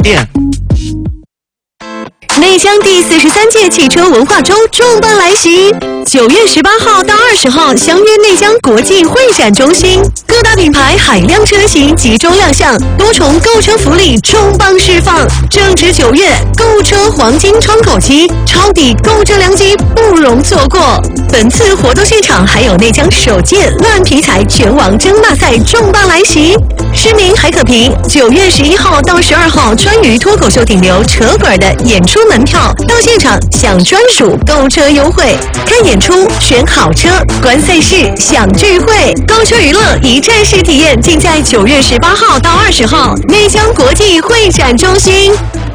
店。 内江第43届汽车文化周重磅来袭，9月18号到20号相约内江国际会展中心，各大品牌海量车型集中亮相，多重购车福利重磅释放。正值9月，购车黄金窗口期，抄底购车良机不容错过。本次活动现场还有内江首届乱皮材拳王争霸赛重磅来袭，市民还可凭9月11号到12号川渝脱口秀顶流扯滚的演出门票到现场享专属购车优惠，看演出、选好车、观赛事、享聚会，购车娱乐一站式体验，尽在9月18号到20号内江国际会展中心。